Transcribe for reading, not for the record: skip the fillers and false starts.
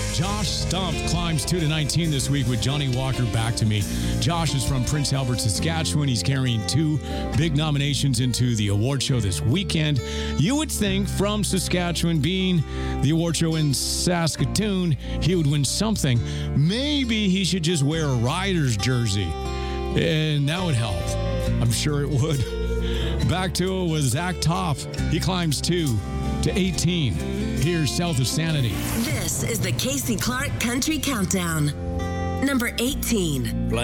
Josh Stumpf climbs 2 to 19 this week with Johnny Walker, Back to Me. Josh is from Prince Albert, Saskatchewan. He's carrying 2 big nominations into the award show this weekend. You would think from Saskatchewan, being the award show in Saskatoon, he would win something. Maybe he should just wear a Riders jersey, and that would help. I'm sure it would. Back to it with Zach Toff. He climbs 2 to 18. Here's South of Sanity. This is the Casey Clark Country Countdown. Number 18.